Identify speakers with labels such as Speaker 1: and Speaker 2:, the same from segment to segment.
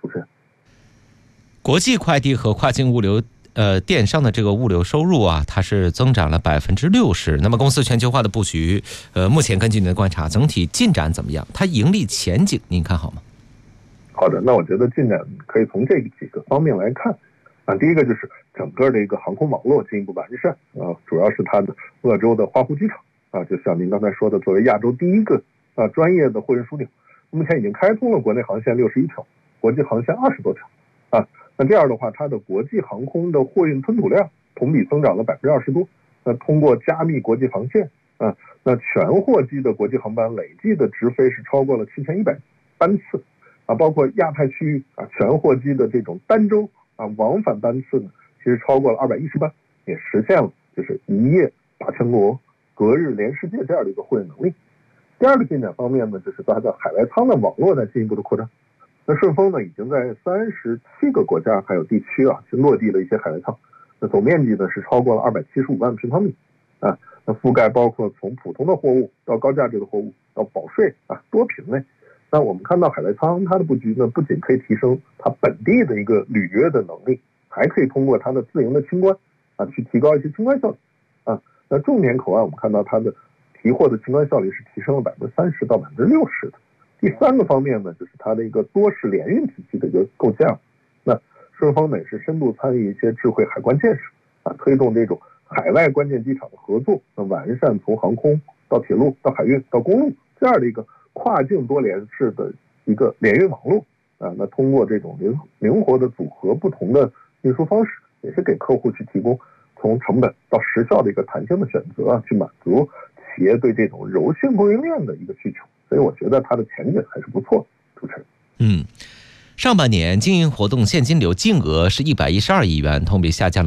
Speaker 1: 主持人。
Speaker 2: 国际快递和跨境物流电商的这个物流收入啊，它是增长了60%。那么公司全球化的布局，目前根据您的观察，整体进展怎么样？它盈利前景您看好吗？
Speaker 1: 好的，那我觉得进展可以从这几个方面来看啊。第一个就是整个的一个航空网络进一步完善啊，主要是它的鄂州的花湖机场啊，就像您刚才说的，作为亚洲第一个专业的货运枢纽，目前已经开通了国内航线61条，国际航线20多条啊。那这样的话，它的国际航空的货运吞吐量同比增长了20%多。那通过加密国际航线啊，那全货机的国际航班累计的直飞是超过了7100班次啊，包括亚太区域啊，全货机的这种单周啊往返班次呢，其实超过了210班，也实现了就是一夜达全国、隔日连世界这样的一个货运能力。第二个进展方面呢，就是它的海外仓的网络在进一步的扩张。那顺丰呢，已经在37个国家还有地区啊，去落地了一些海外仓。那总面积呢是超过了275万平方米啊。那覆盖包括从普通的货物到高价值的货物到保税啊多品类。那我们看到海外仓它的布局呢，不仅可以提升它本地的一个履约的能力，还可以通过它的自营的清关啊，去提高一些清关效率啊。那重点口岸我们看到它的提货的清关效率是提升了30%到60%的。第三个方面呢，就是它的一个多式联运体系的一个构建。那顺丰呢也是深度参与一些智慧海关建设啊，推动这种海外关键机场的合作，那完善从航空到铁路到海运到公路这样的一个跨境多联式的一个联运网络啊。那通过这种灵活的组合不同的运输方式，也是给客户去提供从成本到时效的一个弹性的选择啊，去满足企业对这种柔性供应链的一个需求。所以我觉得它的前景还是不错。主持人，
Speaker 2: 上半年经营活动现金流净额是112亿元，同比下降了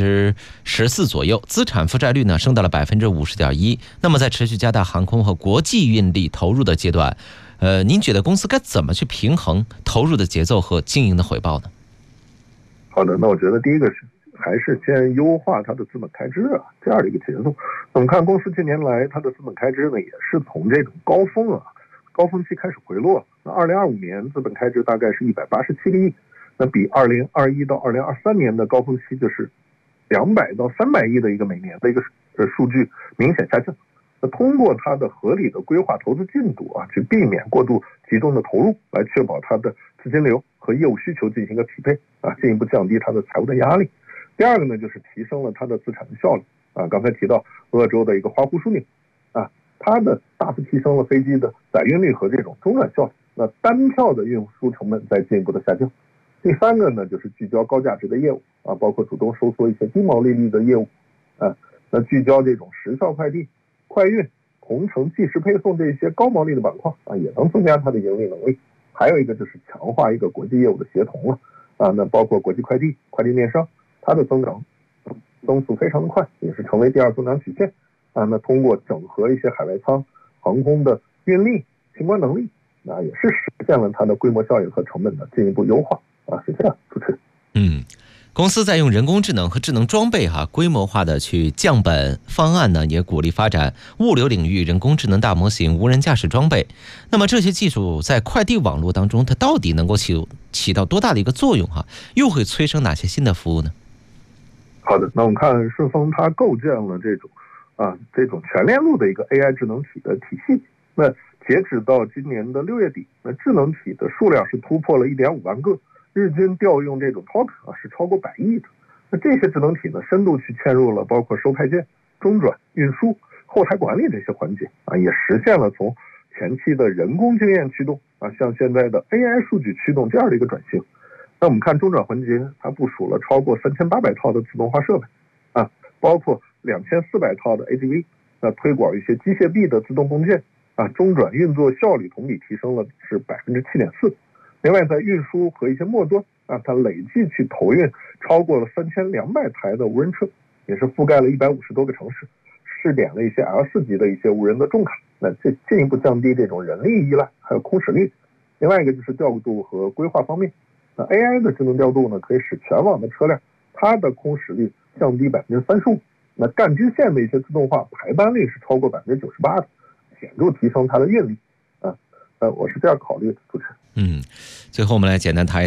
Speaker 2: 14%左右，资产负债率呢升到了50.1%。那么在持续加大航空和国际运力投入的阶段，您觉得公司该怎么去平衡投入的节奏和经营的回报呢？
Speaker 1: 好的，那我觉得第一个是还是先优化它的资本开支啊，这样的一个节奏。我们看公司近年来它的资本开支呢，也是从这种高峰期开始回落。那2025年资本开支大概是187个亿，那比2021到2023年的高峰期就是200到300亿的一个每年的一个数据明显下降。那通过它的合理的规划投资进度啊，去避免过度集中的投入，来确保它的资金流和业务需求进行一个匹配啊，进一步降低它的财务的压力。第二个呢，就是提升了它的资产的效率啊。刚才提到鄂州的一个花湖枢纽啊，它的大幅提升了飞机的载运率和这种中转效率，那单票的运输成本在进一步的下降。第三个呢，就是聚焦高价值的业务啊，包括主动收缩一些低毛利率的业务啊，那聚焦这种时效快递、快运、同城即时配送这些高毛利的板块啊，也能增加它的盈利能力。还有一个就是强化一个国际业务的协同了啊，那包括国际快递、快递电商，它的增速非常的快，也是成为第二增长曲线啊。那通过整合一些海外仓、航空的运力、清关能力，那也是实现了它的规模效应和成本的进一步优化啊，是这样。主持人，
Speaker 2: 公司在用人工智能和智能装备规模化的去降本方案呢，也鼓励发展物流领域人工智能大模型、无人驾驶装备。那么这些技术在快递网络当中，它到底能够起到多大的一个作用又会催生哪些新的服务呢？
Speaker 1: 好的，那我们看顺丰它构建了这种全链路的一个 AI 智能体的体系。那截止到今年的6月底，那智能体的数量是突破了1.5万个，日均调用这种 token 是超过100亿的。那这些智能体呢，深度去嵌入了包括收派件、中转、运输、后台管理这些环节啊，也实现了从前期的人工经验驱动啊，向现在的 AI 数据驱动这样的一个转型。那我们看中转环节，它部署了超过3800套的自动化设备啊，包括2400套的 AGV， 那推广一些机械臂的自动共建啊，中转运作效率同比提升了是7.4%。另外在运输和一些末端啊，它累计去投运超过了3200台的无人车，也是覆盖了150多个城市，试点了一些 L4 级的一些无人的重卡，那这进一步降低这种人力依赖还有空驶率。另外一个就是调度和规划方面，那 AI 的智能调度呢，可以使全网的车辆它的空驶率降低35%，那干支线的一些自动化排班率是超过98%的，显著提升它的运力啊。我是这样考虑的，主持人。
Speaker 2: 最后我们来简单谈一